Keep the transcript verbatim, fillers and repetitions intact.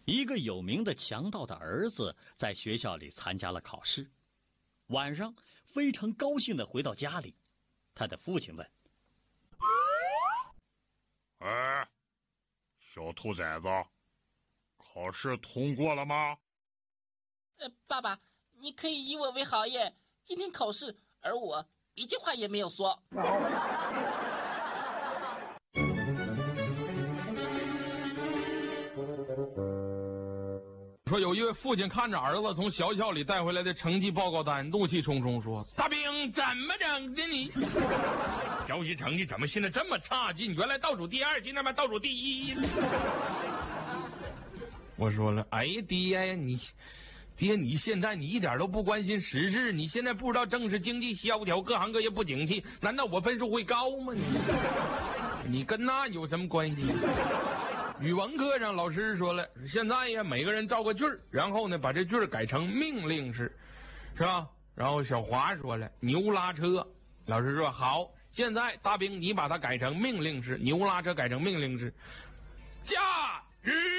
一个有名的强盗的儿子在学校里参加了考试，晚上非常高兴地回到家里，他的父亲问：“ 哎，小兔崽子，考试通过了吗？”“ 呃，爸爸，你可以以我为好耶，今天考试，而我一句话也没有说。” 说有一位父亲看着儿子从学校里带回来的成绩报告单，怒气冲冲说：“大兵怎么整的你？学习成绩怎么现在这么差劲？原来倒数第二，现在嘛倒数第一。”我说了，哎爹，你爹你现在你一点都不关心时事，你现在不知道正是经济萧条，各行各业不景气，难道我分数会高吗？你你跟那有什么关系？语文课上老师说了，现在呀每个人造个句儿，然后呢把这句儿改成命令式，是吧？然后小华说了，牛拉车，老师说好，现在大兵你把它改成命令式，牛拉车改成命令式，驾驭。